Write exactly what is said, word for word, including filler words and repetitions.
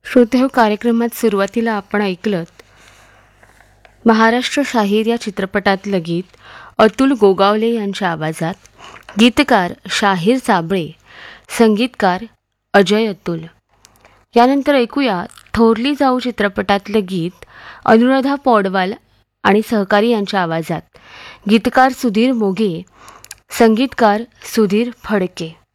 श्रोते हो, कार्यक्रमात सुरुवातीला आपण ऐकलं महाराष्ट्र शाहीर या चित्रपटातलं गीत अतुल गोगावले यांच्या आवाजात. गीतकार शाहीर चाबळे, संगीतकार अजय अतुल. यानंतर ऐकूया थोरली जाऊ चित्रपटातलं गीत अनुराधा पौडवाल आणि सहकारी यांच्या आवाजात. गीतकार सुधीर मोघे, संगीतकार सुधीर फडके.